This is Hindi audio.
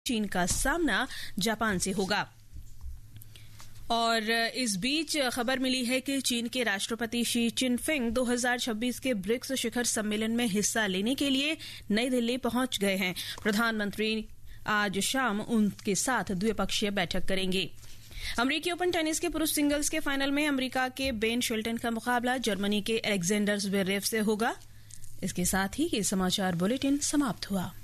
चीन का सामना जापान से होगा। और इस बीच खबर मिली है कि चीन के राष्ट्रपति शी चिनफिंग 2026 के ब्रिक्स शिखर सम्मेलन में हिस्सा लेने के लिए नई दिल्ली पहुंच गए हैं। प्रधानमंत्री आज शाम उनके साथ द्विपक्षीय बैठक करेंगे। अमेरिकी ओपन टेनिस के पुरुष सिंगल्स के फाइनल में अमेरिका के बेन शिल्टन का मुकाबला जर्मनी के अलेक्जेंडर ज़्वेरेव से होगा। इसके साथ ही ये समाचार बुलेटिन समाप्त हुआ।